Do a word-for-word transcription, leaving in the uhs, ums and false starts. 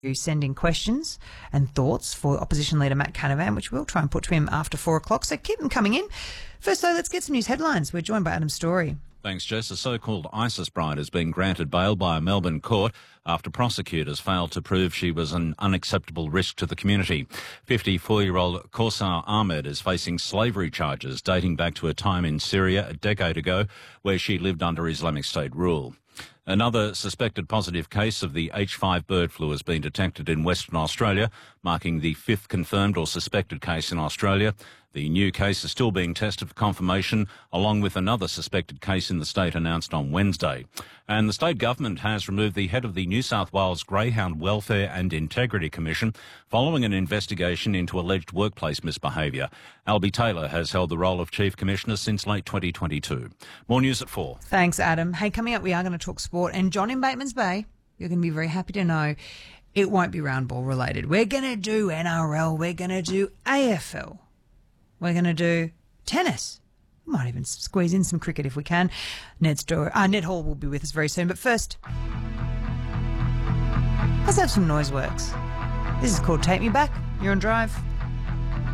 You send in questions and thoughts for Opposition Leader Matt Canavan, which we'll try and put to him after four o'clock. So keep them coming in. First, though, let's get some news headlines. We're joined by Adam Story. Thanks, Jess. A so-called ISIS bride has been granted bail by a Melbourne court after prosecutors failed to prove she was an unacceptable risk to the community. fifty-four-year-old Kaussar Ahmed is facing slavery charges dating back to a time in Syria a decade ago where she lived under Islamic State rule. Another suspected positive case of the H five bird flu has been detected in Western Australia, marking the fifth confirmed or suspected case in Australia. The new case is still being tested for confirmation, along with another suspected case in the state announced on Wednesday. And the state government has removed the head of the New South Wales Greyhound Welfare and Integrity Commission following an investigation into alleged workplace misbehaviour. Albie Taylor has held the role of Chief Commissioner since late twenty twenty-two. More news at four. Thanks, Adam. Hey, coming up, we are going to talk sport. And John in Batemans Bay, you're going to be very happy to know it won't be round ball related. We're going to do N R L. We're going to do A F L. We're going to do tennis. We might even squeeze in some cricket if we can. Ned, Story, uh, Ned Hall will be with us very soon. But first, let's have some noise works. This is called Take Me Back. You're on Drive.